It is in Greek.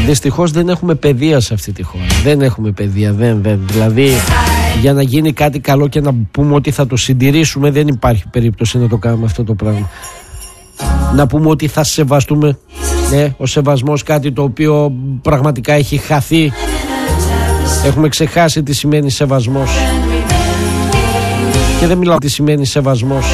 Δυστυχώς δεν έχουμε παιδεία σε αυτή τη χώρα. Δεν έχουμε παιδεία. Δηλαδή, για να γίνει κάτι καλό και να πούμε ότι θα το συντηρήσουμε, δεν υπάρχει περίπτωση να το κάνουμε αυτό το πράγμα. Να πούμε ότι θα σεβαστούμε. Ναι, ο σεβασμός, κάτι το οποίο πραγματικά έχει χαθεί. Έχουμε ξεχάσει τι σημαίνει σεβασμός. Και δεν μιλάω τι σημαίνει σεβασμός